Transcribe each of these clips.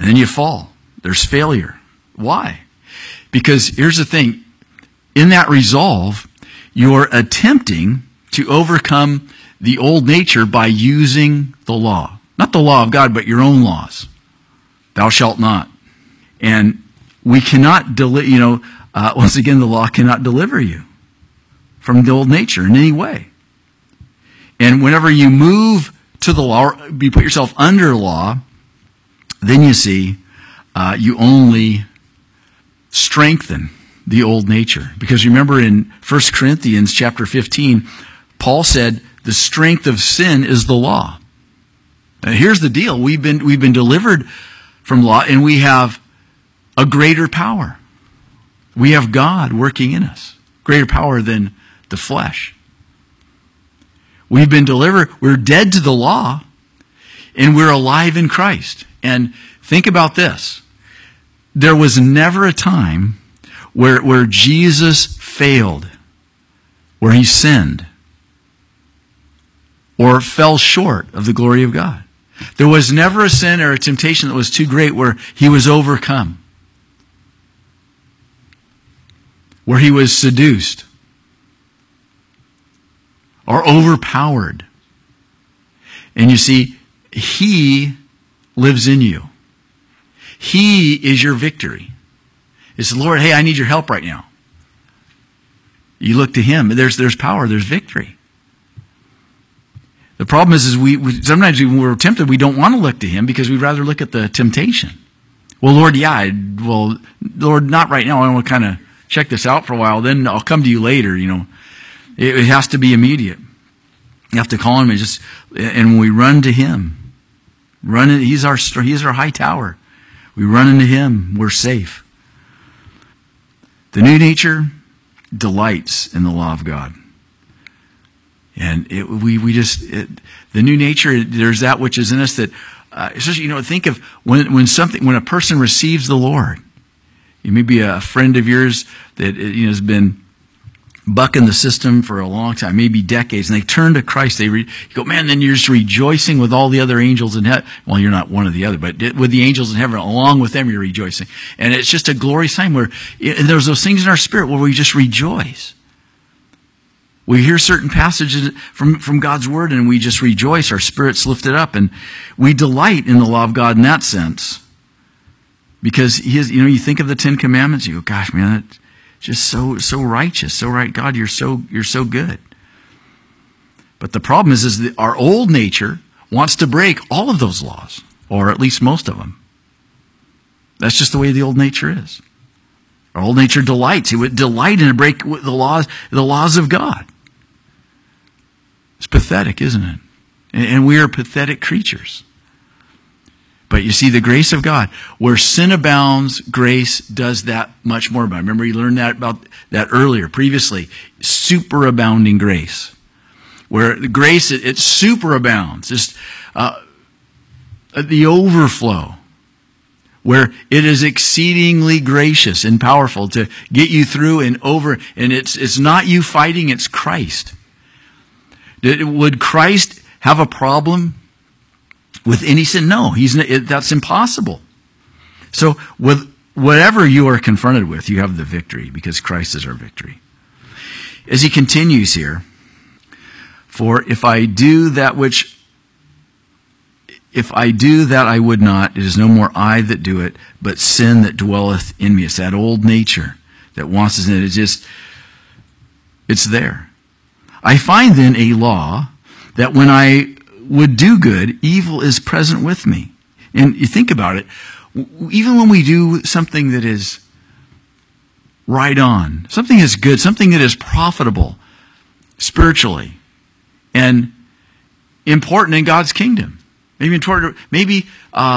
And then you fall. There's failure. Why? Because here's the thing. In that resolve, you're attempting to overcome the old nature by using the law. Not the law of God, but your own laws. Thou shalt not. And we cannot, once again, the law cannot deliver you from the old nature in any way. And whenever you move to the law, or you put yourself under law, then you see you only strengthen the old nature. Because remember in 1 Corinthians chapter 15, Paul said the strength of sin is the law. Now, here's the deal. We've been delivered from law, and we have a greater power. We have God working in us. Greater power than the flesh. We've been delivered. We're dead to the law, and we're alive in Christ. And think about this. There was never a time where Jesus failed, where he sinned, or fell short of the glory of God. There was never a sin or a temptation that was too great where he was overcome, where he was seduced or overpowered. And you see, he lives in you. He is your victory. It's, Lord, hey, I need your help right now. You look to him. There's power. There's victory. The problem is we sometimes when we're tempted, we don't want to look to him because we'd rather look at the temptation. Well, Lord, Lord, not right now. I want to kind of check this out for a while. Then I'll come to you later. It has to be immediate. You have to call him and when we run to him, he's our high tower. We run into him. We're safe. The new nature delights in the law of God. And the new nature, there's that which is in us that, especially, think of when a person receives the Lord. You may be a friend of yours that has been bucking the system for a long time, maybe decades, and they turn to Christ. You go, man, then you're just rejoicing with all the other angels in heaven. Well, you're not one of the other, but with the angels in heaven, along with them, you're rejoicing. And it's just a glorious time where there's those things in our spirit where we just rejoice. We hear certain passages from God's Word and we just rejoice. Our spirit's lifted up and we delight in the law of God in that sense. Because you think of the Ten Commandments, you go, gosh, man, that's just so righteous, so right. God, you're so good. But the problem is that our old nature wants to break all of those laws, or at least most of them. That's just the way the old nature is. Our old nature delights. It would delight in to break the laws of God. It's pathetic, isn't it? And we are pathetic creatures. But you see, the grace of God, where sin abounds, grace does that much more. Remember, you learned about that earlier, previously. Superabounding grace. Where the grace, it superabounds. Just the overflow. Where it is exceedingly gracious and powerful to get you through and over. And it's not you fighting, it's Christ. Would Christ have a problem with any sin? No, that's impossible. So with whatever you are confronted with, you have the victory because Christ is our victory. As he continues here, for if I do that I would not, it is no more I that do it, but sin that dwelleth in me. It's that old nature that wants us in it. It's there. I find then a law that when I would do good, evil is present with me. And you think about it, even when we do something that is right on, something that's good, something that is profitable spiritually and important in God's kingdom. Maybe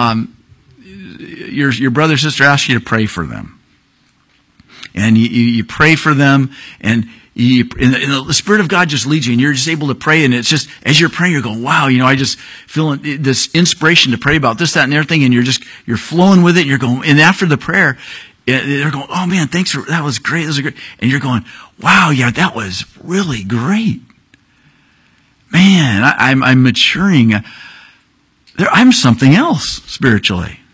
your brother or sister asks you to pray for them. And you pray for them, and the Spirit of God just leads you, and you're just able to pray, and it's just, as you're praying, you're going, wow, I just feel this inspiration to pray about this, that, and everything, and you're flowing with it, and you're going, and after the prayer, they're going, oh man, thanks that was great, and you're going, wow, yeah, that was really great. Man, I'm maturing. I'm something else spiritually.